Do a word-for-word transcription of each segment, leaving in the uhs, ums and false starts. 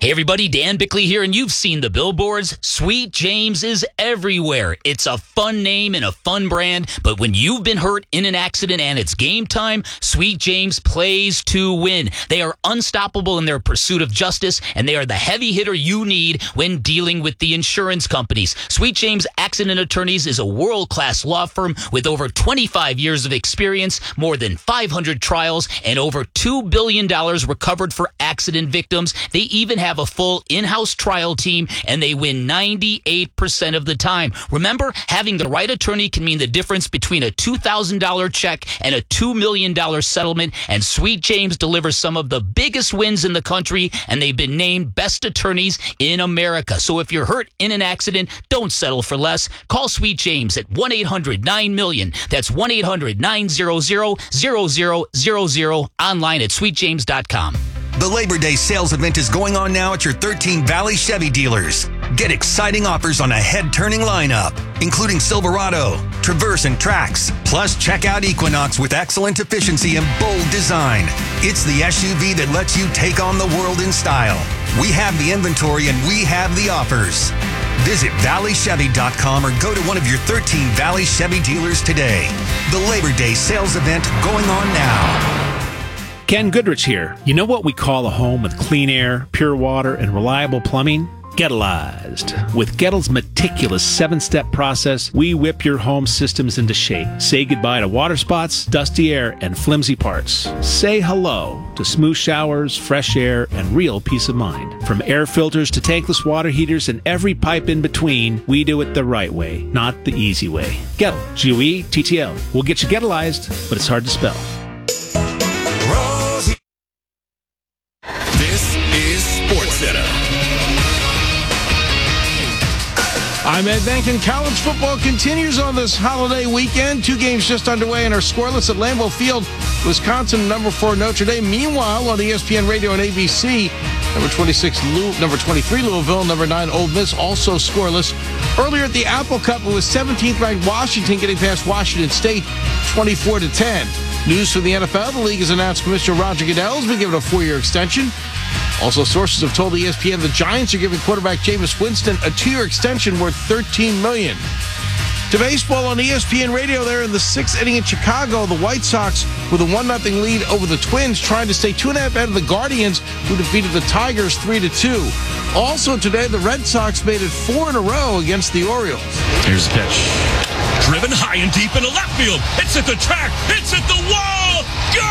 Hey everybody, Dan Bickley here, and you've seen the billboards. Sweet James is everywhere. It's a fun name and a fun brand, but when you've been hurt in an accident and it's game time, Sweet James plays to win. They are unstoppable in their pursuit of justice, and they are the heavy hitter you need when dealing with the insurance companies. Sweet James Accident Attorneys is a world-class law firm with over twenty-five years of experience, more than five hundred trials, and over two billion dollars recovered for accident victims. They even have a full in-house trial team, and they win ninety-eight percent of the time. Remember, having the right attorney can mean the difference between a two thousand dollars check and a two million dollars settlement, and Sweet James delivers some of the biggest wins in the country, and they've been named best attorneys in America. So if you're hurt in an accident, don't settle for less. Call Sweet James at one eight hundred nine million. That's one eight hundred nine hundred zero zero zero zero, online at sweet james dot com. The Labor Day sales event is going on now at your thirteen Valley Chevy dealers. Get exciting offers on a head-turning lineup, including Silverado, Traverse, and Trax. Plus, check out Equinox with excellent efficiency and bold design. It's the S U V that lets you take on the world in style. We have the inventory and we have the offers. Visit valley chevy dot com or go to one of your thirteen Valley Chevy dealers today. The Labor Day sales event going on now. Ken Goodrich here. You know what we call a home with clean air, pure water, and reliable plumbing? Gettleized. With Gettle's meticulous seven-step process, we whip your home systems into shape. Say goodbye to water spots, dusty air, and flimsy parts. Say hello to smooth showers, fresh air, and real peace of mind. From air filters to tankless water heaters and every pipe in between, we do it the right way, not the easy way. Gettle. G O E T T L. We'll get you Gettleized, but it's hard to spell. This is SportsCenter. I'm Ed Bankin. College football continues on this holiday weekend. Two games just underway and are scoreless at Lambeau Field. Wisconsin, number four, Notre Dame. Meanwhile, on E S P N Radio and A B C, number twenty-six, Louis, number twenty-three, Louisville, number nine, Ole Miss, also scoreless. Earlier at the Apple Cup, it was seventeenth-ranked Washington getting past Washington State, twenty-four to ten. News from the N F L, the league has announced Commissioner Roger Goodell has been given a four-year extension. Also, sources have told E S P N the Giants are giving quarterback Jameis Winston a two-year extension worth thirteen million dollars. To baseball on E S P N Radio, there in the sixth inning in Chicago, the White Sox with a one nothing lead over the Twins, trying to stay two and a half ahead of the Guardians, who defeated the Tigers three to two. Also today, the Red Sox made it four in a row against the Orioles. Here's the pitch. Driven high and deep into left field. It's at the track. It's at the wall. Go!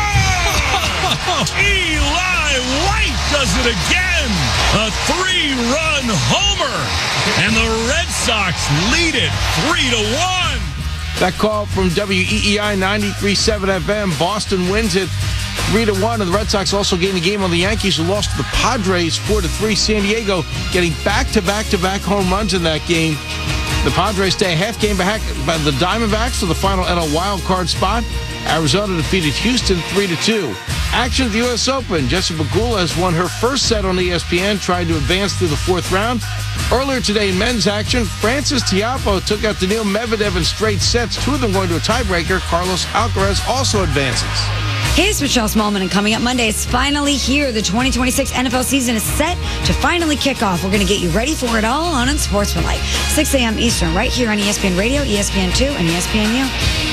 Eli White does it again. A three-run homer. And the Red Sox lead it three to one. That call from W E E I ninety-three point seven F M. Boston wins it three to one, and the Red Sox also gained the game on the Yankees, who lost to the Padres four to three. San Diego getting back-to-back-to-back home runs in that game. The Padres stay a half game back by the Diamondbacks for the final N L wild card spot. Arizona defeated Houston three to two. Action at the U S Open. Jessica Pegula has won her first set on E S P N, trying to advance through the fourth round. Earlier today in men's action, Francis Tiafoe took out Daniil Medvedev in straight sets, two of them going to a tiebreaker. Carlos Alcaraz also advances. Hey, it's Michelle Smallman, and coming up Monday, it's finally here. The twenty twenty-six N F L season is set to finally kick off. We're going to get you ready for it all on Unsportsmanlike. six a.m. Eastern, right here on E S P N Radio, E S P N two, and E S P N U.